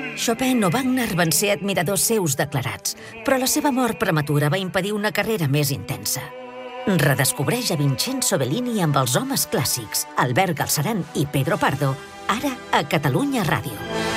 Chopin o Wagner van ser admiradors seus declarats, però la seva mort prematura va impedir una carrera més intensa. Redescobreix a Vincenzo Bellini amb els homes clàssics, Albert Galceran i Pedro Pardo, ara a Catalunya Ràdio.